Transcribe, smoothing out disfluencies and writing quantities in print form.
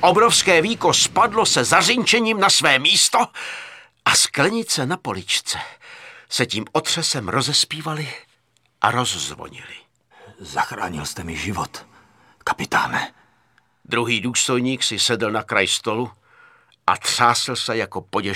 Obrovské víko spadlo se zařinčením na své místo a sklenice na poličce se tím otřesem rozespívaly a rozzvonily. Zachránil jste mi život, kapitáne. Druhý důstojník si sedl na kraj stolu a třásl se jako poděšený